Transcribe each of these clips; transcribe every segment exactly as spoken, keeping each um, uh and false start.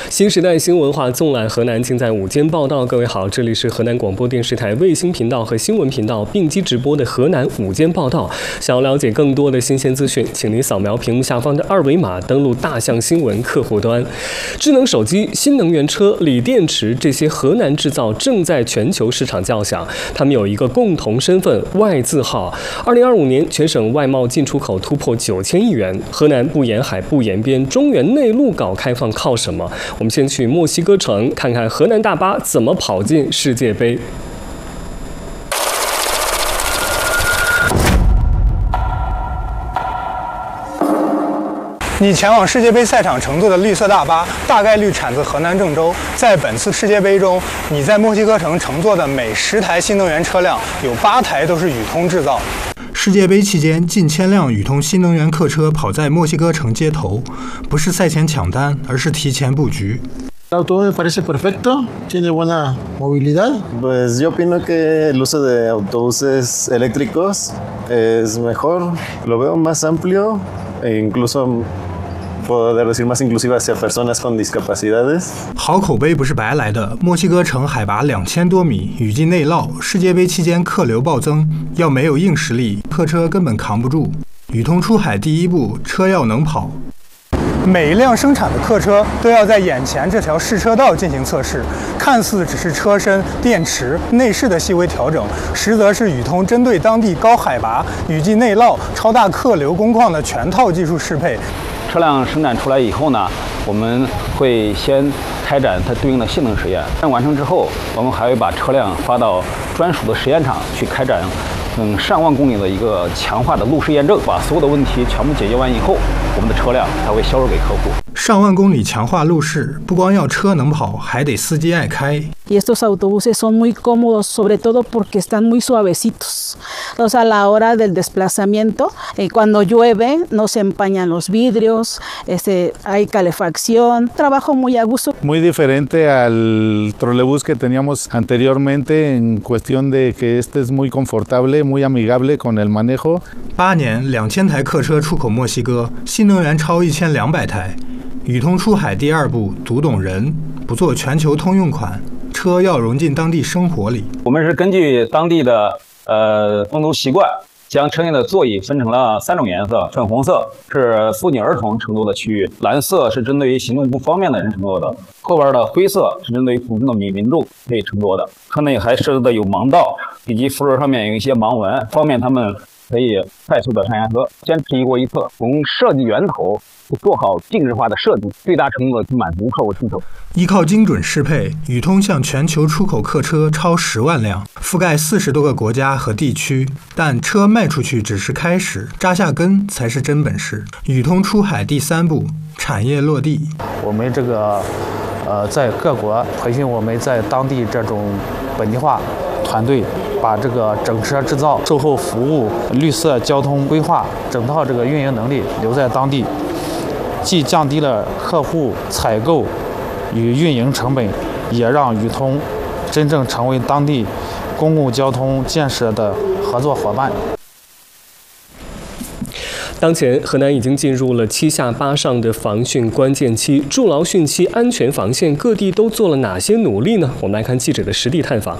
新时代新文化纵览河南，尽在午间报道。各位好，这里是河南广播电视台卫星频道和新闻频道并机直播的河南午间报道。想要了解更多的新鲜资讯，请您扫描屏幕下方的二维码，登录大象新闻客户端。智能手机、新能源车、锂电池这些河南制造正在全球市场叫响，它们有一个共同身份——外字号。二零二五年，全省外贸进出口突破九千亿元。河南不沿海不沿边，中原内陆搞开放靠什么？我们先去墨西哥城看看河南大巴怎么跑进世界杯。 你前往世界杯赛场乘坐的绿色大巴，大概率产自河南郑州。在本次世界杯中，你在墨西哥城乘坐的每十台新能源车辆，有八台都是宇通制造。世界杯期间，近千辆宇通新能源客车跑在墨西哥城街头，不是赛前抢单，而是提前布局。 El automóvil me parece perfecto, tiene buena movilidad. Pues yo opino que el uso de autobuses eléctricos es mejor, lo veo más amplio e incluso poder decir más inclusiva hacia personas con discapacidades. 好口碑不是白来的。墨西哥城海拔两千多米，雨季内涝，世界杯期间客流暴增，要没有硬实力，客车根本扛不住。宇通出海第一步，车要能跑。每一辆生产的客车都要在眼前这条试车道进行测试，看似只是车身、电池、内饰的细微调整，实则是宇通针对当地高海拔、雨季内涝、超大客流工况的全套技术适配。 车辆生产出来以后呢，我们会先开展它对应的性能实验，完成之后，我们还会把车辆发到专属的实验场去开展嗯上万公里的一个强化的路试验证，把所有的问题全部解决完以后，我们的车辆才会销售给客户。 上万公里强化路试，不光要车能跑，还得司机爱开。 Y estos autobuses son muy cómodos, sobre todo porque están muy suavecitos. O sea, a la hora del desplazamiento, eh, cuando llueve, no se empañan los vidrios, este, hay calefacción, trabajo muy a gusto. Muy diferente al trolebús que teníamos anteriormente en cuestión de que este es muy confortable, muy amigable con el manejo. 八年，两千台客车出口墨西哥，新能源超一千两百台。宇通出海第二步，读懂人，不做全球通用款，车要融进当地生活里。 我们是根据当地的呃风俗习惯，将车内的座椅分成了三种颜色：粉红色是妇女儿童乘坐的区域，蓝色是针对于行动不方便的人乘坐的，后边的灰色是针对于普通的民民众可以乘坐的。车内还设置的有盲道，以及扶手上面有一些盲纹，方便他们可以快速的上下车，坚持一过一测。从设计源头做好定制化的设计，最大程度的去满足客户需求。 依靠精准适配，宇通向全球出口客车超十万辆，覆盖四十多个国家和地区。但车卖出去只是开始，扎下根才是真本事。宇通出海第三步，产业落地。 我们这个呃，在各国培训我们在当地这种本地化团队，把这个整车制造、售后服务、绿色交通规划整套这个运营能力留在当地，既降低了客户采购与运营成本，也让宇通真正成为当地公共交通建设的合作伙伴。 当前，河南已经进入了七下八上的防汛关键期，筑牢汛期安全防线，各地都做了哪些努力呢？我们来看记者的实地探访。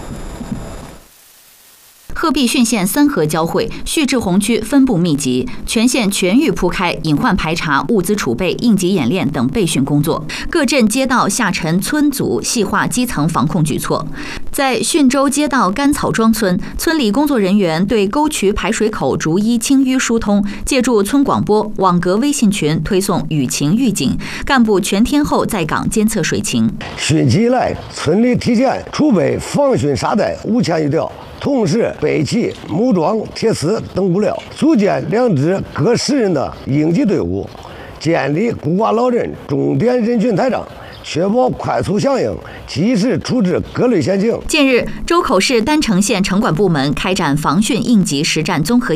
鹤壁汛县三河交汇，蓄滞洪区分布密集，全县全域铺开隐患排查、物资储备、应急演练等备汛工作。各镇街道下沉村组细化基层防控举措。在汛州街道甘草庄村，村里工作人员对沟渠排水口逐一清淤疏通，借助村广播、网格微信群推送雨情预警，干部全天候在岗监测水情。 汛期以来，村里提前储备防汛沙袋五千余条。同时备齐木桩、铁丝等物料，组建两支各十人的应急队伍，建立孤寡老人重点人群台账，确保快速响应，及时处置各类险情。 近日，周口市丹城县城管部门开展防汛应急实战综合